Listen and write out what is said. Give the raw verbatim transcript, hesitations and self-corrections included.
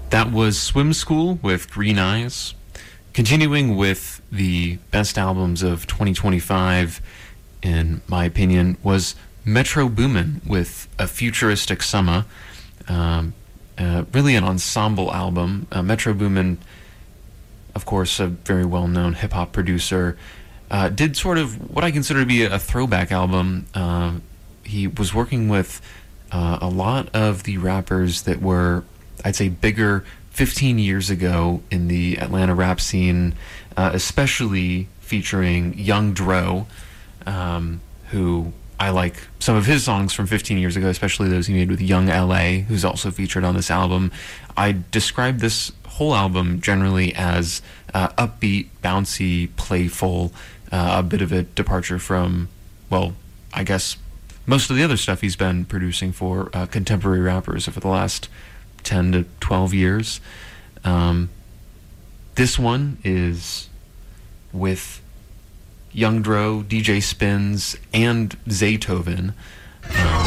That was Swim School with Green Eyes. Continuing with the best albums of twenty twenty-five, in my opinion, was Metro Boomin with A Futuristic Summer. Um, uh, really an ensemble album. Uh, Metro Boomin, of course, a very well-known hip-hop producer, uh, did sort of what I consider to be a, a throwback album. Uh, he was working with uh, a lot of the rappers that were, I'd say, bigger fifteen years ago in the Atlanta rap scene, uh, especially featuring Young Dro, um, who I like some of his songs from fifteen years ago, especially those he made with Young L A, who's also featured on this album. I describe this whole album generally as uh, upbeat, bouncy, playful, uh, a bit of a departure from, well, I guess most of the other stuff he's been producing for uh, contemporary rappers over the last ten to twelve years. Um, this one is with Young Dro, D J Spins, and Zaytoven. Um,